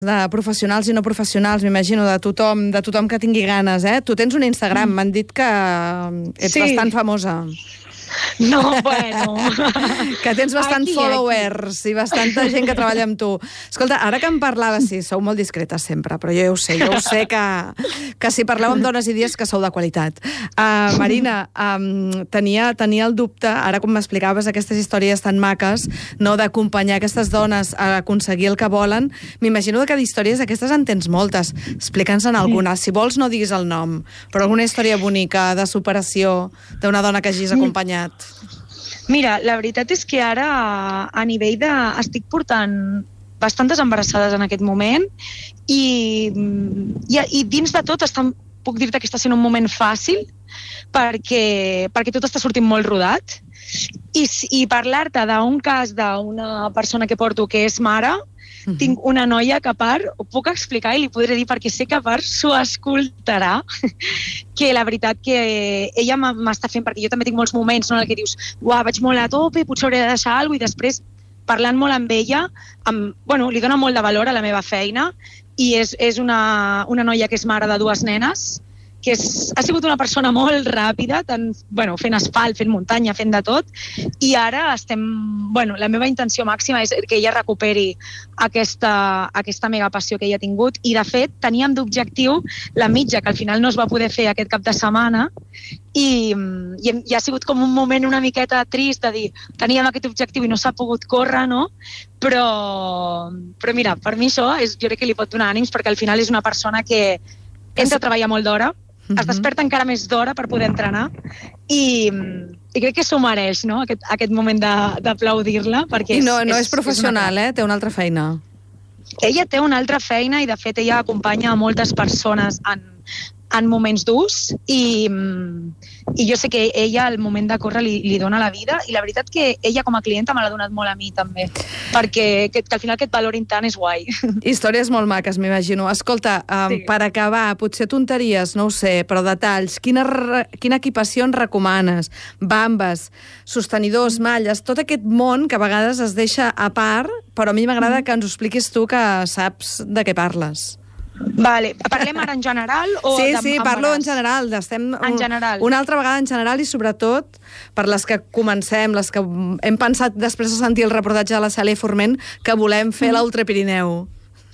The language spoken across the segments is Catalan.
de professionals i no professionals, m'imagino, de tothom que tingui ganes, eh? Tu tens un Instagram, m'han dit que ets bastant famosa. No, bueno... Que tens bastants followers i bastanta gent que treballa amb tu. Escolta, ara que em parlaves, sí, sou molt discretes sempre, però jo ho sé que si parleu amb dones i dies que sou de qualitat. Marina, tenia el dubte, ara com m'explicaves aquestes històries tan maques, no, d'acompanyar aquestes dones a aconseguir el que volen, m'imagino que d'històries aquestes en tens moltes. Explica'ns-en alguna. Si vols no diguis el nom, però alguna història bonica de superació d'una dona que hagis acompanyat. Mira, la veritat és que ara a nivell de... estic portant bastantes embarassades en aquest moment i dins de tot puc dir-te que està sent un moment fàcil perquè tot està sortint molt rodat i parlar-te d'un cas d'una persona que porto que és mare. Tinc una noia que a part, ho puc explicar i li podré dir perquè sé que a part s'ho escoltarà, que la veritat que ella m'està fent, perquè jo també tinc molts moments en què dius, uah, vaig molt a tope, potser hauré de deixar alguna cosa, i després, parlant molt amb ella, li dona molt de valor a la meva feina, i és una noia que és mare de 2 nenes, que ha sigut una persona molt ràpida, fent asfalt, fent muntanya, fent de tot, i ara la meva intenció màxima és que ella recuperi aquesta mega passió que ella ha tingut, i de fet teníem d'objectiu la mitja, que al final no es va poder fer aquest cap de setmana, i ha sigut com un moment una miqueta trist de dir, teníem aquest objectiu i no s'ha pogut córrer, no? Però mira, per mi això jo crec que li pot donar ànims, perquè al final és una persona que entra a treballar molt d'hora, es desperta encara més d'hora per poder entrenar i crec que s'ho mereix, no?, aquest moment d'aplaudir-la. I no és professional, té una altra feina. Ella té una altra feina i de fet ella acompanya a moltes persones en moments durs i jo sé que ella al moment de córrer li dona la vida i la veritat que ella com a clienta me l'ha donat molt a mi també, perquè que al final aquest valorin tant és guai. Històries molt maques, m'imagino. Escolta, per acabar, potser tonteries, no ho sé, però detalls, quina equipació ens recomanes? Bambes, sostenidors, malles, tot aquest món que a vegades es deixa a part, però a mi m'agrada que ens ho expliquis tu que saps de què parles. Vale, parlem ara en general o Sí, parlo en general. En general. Una altra vegada en general i sobretot per les que comencem, les que hem pensat després de sentir el reportatge de la Cèlia Forment que volem fer l'Ultra Pirineu.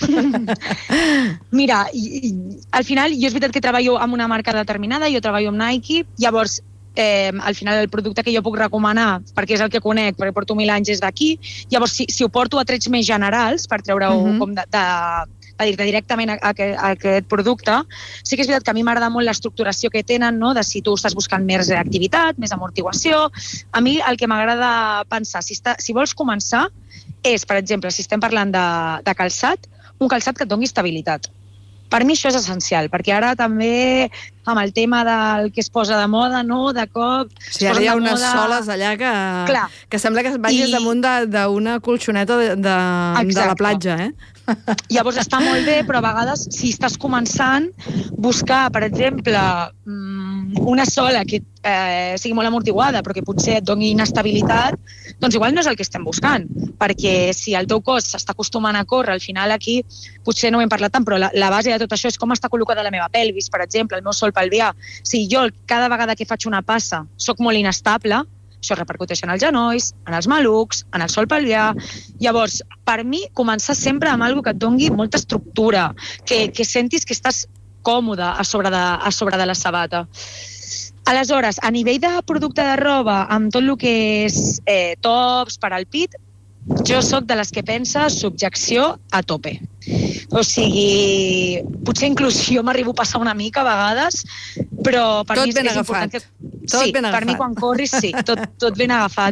Mira, al final jo és veritat que treballo amb una marca determinada, jo treballo amb Nike, llavors al final el producte que jo puc recomanar, perquè és el que conec, perquè porto 1000 anys, és d'aquí, llavors si ho porto a trets més generals per treure-ho com a dir-te directament a aquest producte, sí que és veritat que a mi m'agrada molt l'estructuració que tenen, no?, de si tu estàs buscant més activitat, més amortiguació. A mi el que m'agrada pensar, si vols començar, és, per exemple, si estem parlant de calçat, un calçat que et doni estabilitat. Per mi això és essencial, perquè ara també amb el tema del que es posa de moda, no?, de cop... Sí, ara hi ha unes soles allà que sembla que vagis damunt d'una colxoneta de la platja, eh? Llavors està molt bé, però a vegades, si estàs començant, buscar, per exemple, una sola que sigui molt amortiguada, però que potser et doni inestabilitat, doncs igual no és el que estem buscant, perquè si el teu cos s'està acostumant a córrer, al final aquí, potser no ho hem parlat tant, però la base de tot això és com està col·locada la meva pelvis, per exemple, el meu sòl pelvià. Si jo cada vegada que faig una passa soc molt inestable, això repercuteix en els genolls, en els malucs, en el sòl pelvià. Llavors, per mi, començar sempre amb alguna que et doni molta estructura, que sentis que estàs còmode a sobre de la sabata. Aleshores, a nivell de producte de roba, amb tot el que és tops per al pit, jo sóc de les que pensa subjecció a tope. O sigui, potser inclús jo m'arribo a passar una mica a vegades, però per mi és important que... Sí, per mi quan corris sí, tot ben agafat.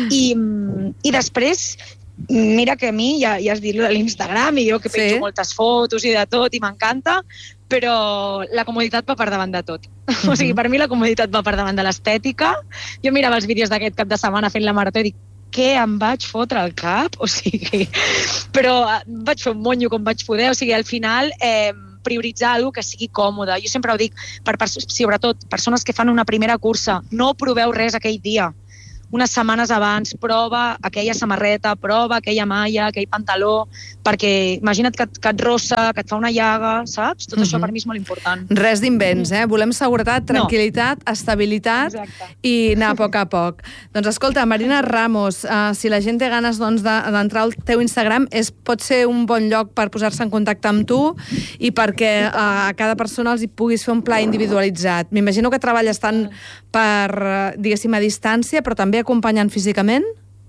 I després, mira que a mi, ja has dit a l'Instagram, i jo que penjo moltes fotos i de tot, i m'encanta, però la comoditat va per davant de tot. O sigui, per mi la comoditat va per davant de l'estètica. Jo mirava els vídeos d'aquest cap de setmana fent la marató i dic, què em vaig fotre al cap? O sigui, però vaig fer un monyo com vaig poder, o sigui, al final prioritzar alguna que sigui còmode. Jo sempre ho dic, sobretot persones que fan una primera cursa, no proveu res aquell dia. unes setmanes abans, prova aquella samarreta, prova aquella malla, aquell pantaló, perquè imagina't que et rossa, que et fa una llaga, saps? Tot això per mi és molt important. Res d'invents, Volem seguretat, tranquil·litat, estabilitat i anar a poc a poc. Doncs escolta, Marina Ramos, si la gent té ganes d'entrar al teu Instagram, pot ser un bon lloc per posar-se en contacte amb tu i perquè a cada persona els hi puguis fer un pla individualitzat. M'imagino que treballes tant per, diguéssim, a distància, però també acompanyant físicament?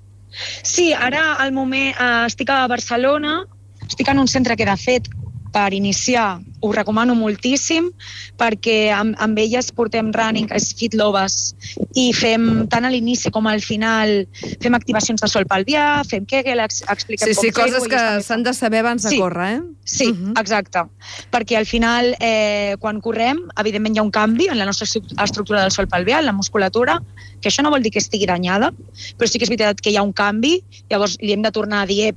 Sí, ara al moment estic a Barcelona, estic en un centre que de fet per iniciar ho recomano moltíssim perquè amb elles portem running, que és Fit Lobes, i fem tant a l'inici com al final fem activacions de sol pelvià, fem Kegel, expliquem com fer-ho. Sí, coses que s'han de saber abans de córrer, Sí, exacte. Perquè al final, quan correm, evidentment hi ha un canvi en la nostra estructura del sol pelvià, en la musculatura, que això no vol dir que estigui danyada, però sí que és veritat que hi ha un canvi, llavors li hem de tornar a dir,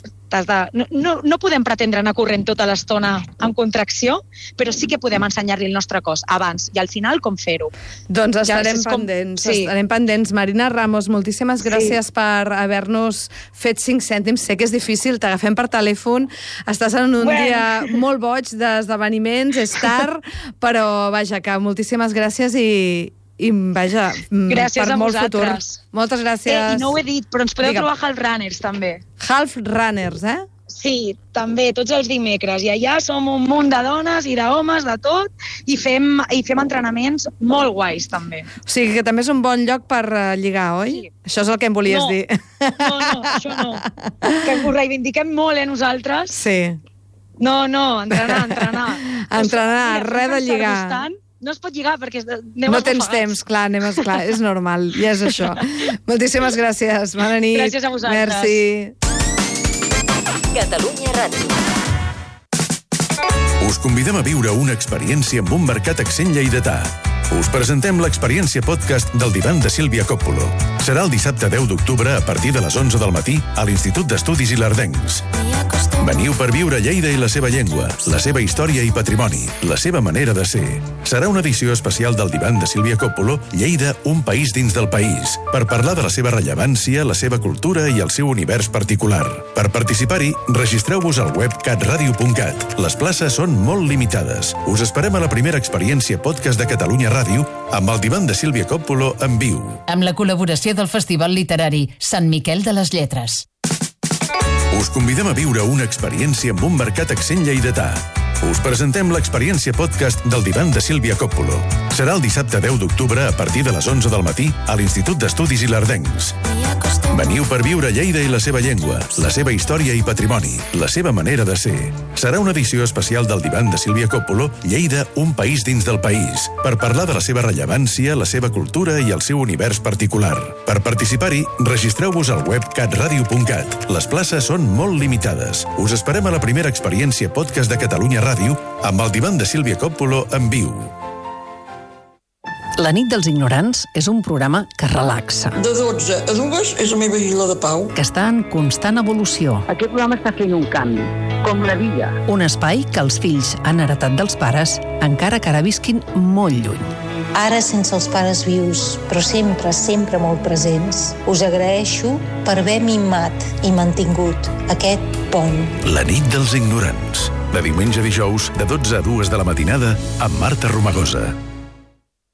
no podem pretendre anar corrent tota l'estona en contracció, però sí que podem ensenyar-li el nostre cos abans i al final com fer-ho. Doncs estarem pendents. Marina Ramos, moltíssimes gràcies per haver-nos fet 5 cèntims. Sé que és difícil, t'agafem per telèfon, estàs en un dia molt boig d'esdeveniments, és tard, però vaja, que moltíssimes gràcies i vaja, gràcies per molt futur. Moltes gràcies. I no ho he dit, però ens podeu trobar Half Runners, també. Half Runners, Sí, també, tots els dimecres. I allà som un munt de dones i d'homes, de tot, i fem entrenaments molt guais, també. O sigui que també és un bon lloc per lligar, oi? Sí. Això és el que em volies dir. No, això no. Que ho reivindiquem molt, nosaltres. Sí. No, entrenar. Entrenar, res de lligar. No es pot lligar perquè no tens temps, clar, és normal, ja és això. Moltíssimes gràcies, bona nit. Gràcies a vosaltres. Merci. Catalunya Ràdio. Us convidem a viure una experiència amb un mercat accent lleidatà. Us presentem l'experiència podcast del Divan de Sílvia Coppolo. Serà el dissabte 10 d'octubre a partir de les 11 del matí a l'Institut d'Estudis Ilerdencs. Veniu per viure Lleida i la seva llengua, la seva història i patrimoni, la seva manera de ser. Serà una edició especial del Divan de Sílvia Coppolo, Lleida, un país dins del país, per parlar de la seva rellevància, la seva cultura i el seu univers particular. Per participar-hi, registreu-vos al web catradio.cat. Les places són molt limitades. Us esperem a la primera experiència podcast de Catalunya Ràdio amb el Divan de Sílvia Coppolo en viu. Amb la col·laboració del Festival Literari Sant Miquel de les Lletres. Us convidem a viure una experiència amb un mercat accent lleidatà. Us presentem l'experiència podcast del Divan de Sílvia Coppolo. Serà el dissabte 10 d'octubre a partir de les 11 del matí a l'Institut d'Estudis Ilerdencs. Veniu per viure Lleida i la seva llengua, la seva història i patrimoni, la seva manera de ser. Serà una edició especial del Divan de Sílvia Coppolo, Lleida, un país dins del país, per parlar de la seva rellevància, la seva cultura i el seu univers particular. Per participar-hi, registreu-vos al web catradio.cat. Les places són molt limitades. Us esperem a la primera experiència podcast de Catalunya Ràdio amb el Divan de Sílvia Coppolo en viu. La nit dels ignorants és un programa que relaxa. De 12 a 2 és la meva isla de pau. Que està en constant evolució. Aquest programa està fent un canvi, com la vida. Un espai que els fills han heretat dels pares, encara que ara visquin molt lluny. Ara sense els pares vius, però sempre, sempre molt presents, us agraeixo per haver mimat i mantingut aquest pont. La nit dels ignorants. De diumenge a dijous, de 12 a 2 de la matinada, amb Marta Romagosa.